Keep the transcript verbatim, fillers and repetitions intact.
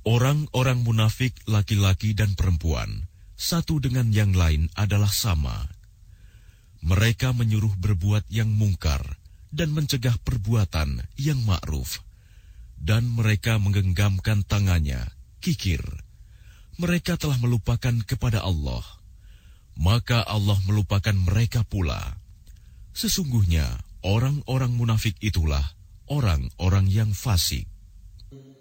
Orang-orang munafik laki-laki dan perempuan, satu dengan yang lain adalah sama. Mereka menyuruh berbuat yang mungkar dan mencegah perbuatan yang ma'ruf. Dan mereka menggenggamkan tangannya, kikir. Mereka telah melupakan kepada Allah. Maka Allah melupakan mereka pula. Sesungguhnya orang-orang munafik itulah orang-orang yang fasik.